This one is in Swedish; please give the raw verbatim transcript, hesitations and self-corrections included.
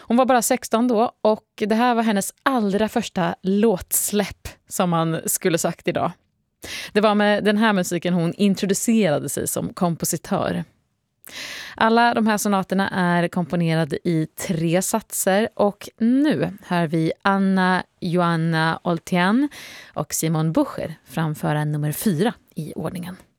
Hon var bara sexton då och det här var hennes allra första låtsläpp som man skulle sagt idag. Det var med den här musiken hon introducerade sig som kompositör. Alla de här sonaterna är komponerade i tre satser och nu hör vi Anna Joanna Oltian och Simon Bucher framföra nummer fyra i ordningen.